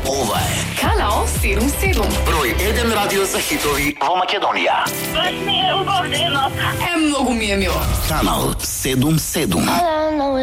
Ова е Канал 77. број 1 радио за хитови во Македонија. Баш ми е убав денот. Многу ми е мило. Канал 77.